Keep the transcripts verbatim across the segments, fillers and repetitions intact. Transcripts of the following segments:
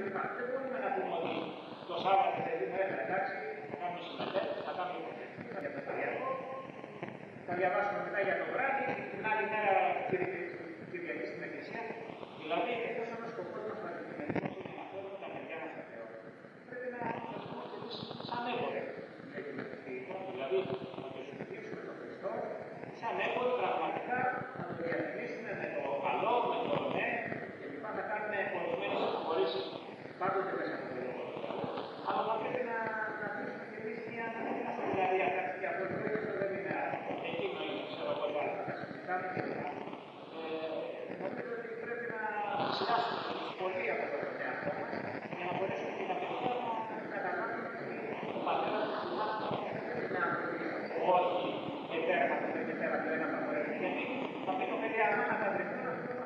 κλπ. Δεν μπορούμε να πούμε ότι το Σάββατο παιδί μου έφερε εντάξει, θα κάνουμε συμμετέχει, θα κάνουμε κομμετριακό, θα διαβάσουμε μετά για το βράδυ, την άλλη μέρα Κυριακή στην Εκκλησία. Δηλαδή, εφόσον ο σκοπός μας αντικειμενικός είναι να φέρουμε τα παιδιά μας στα Θεό, πρέπει να έχουμε και εμείς σαν έμποροι. Δηλαδή, να το συζητήσουμε τον Χριστό, σαν έμποροι πραγματικά να το διαφημίσουμε με το καλό, με το ναι, και λοιπά να κάνουμε ορισμένες αποχωρήσεις πάντοτε μέσα από το λόγο του Θεού. Αλλά θα πρέπει να αφήσουμε και εμείς μια να μην είμαστε δηλαδή ακαταστή από το λόγο του δεν είναι εκείνο είναι, ξέρω εγώ, θα τα συζητάμε και λοιπά. Νομίζω ότι πρέπει να σειράσουμε πολύ από το εαυτό μας για να μπορέσουμε και τα παιδιά να καταλάβουν ότι ο πατέρας του θυμάται να όχι και τέρμα του και τέρμα του ένα παγορεύει. Γιατί θα πει το παιδί άμα να τα βρεθούν να βρεθούν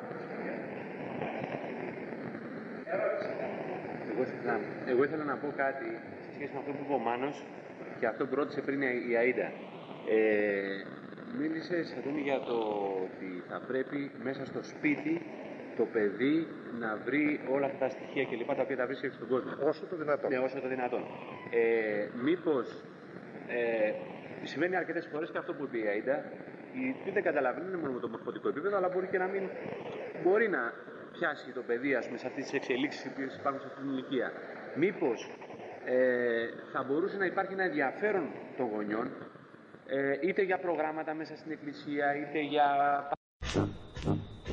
ερώτηση. Εγώ ήθελα, εγώ ήθελα να πω κάτι σε σχέση με αυτό που είπε ο Μάνος και αυτό που ρώτησε πριν η Αΐντα. Ε, μίλησε Αντώνη για το ότι θα πρέπει μέσα στο σπίτι το παιδί να βρει όλα αυτά τα στοιχεία και λοιπά τα οποία τα βρίσκει στον κόσμο. Όσο το δυνατόν. Ναι, όσο το δυνατόν. Ε, μήπως ε, συμβαίνει αρκετές φορές και αυτό που είπε η Αΐντα, γιατί δεν καταλαβαίνει, είναι μόνο με το μορφωτικό επίπεδο, αλλά μπορεί και να μην μπορεί να πιάσει το παιδί, ας πούμε, σε αυτές τις εξελίξεις που υπάρχουν σε αυτή την ηλικία. Μήπως ε, θα μπορούσε να υπάρχει ένα ενδιαφέρον των γονιών, ε, είτε για προγράμματα μέσα στην εκκλησία, είτε για